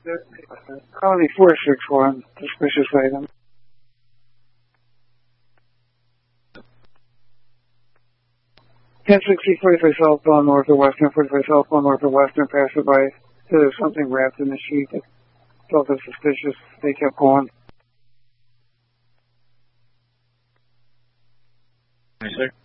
Colony 461, suspicious item. 1060 45 southbound north of western, 45 southbound north of western, passerby. There's something wrapped in the sheet that felt suspicious. They kept going. Yes, sir.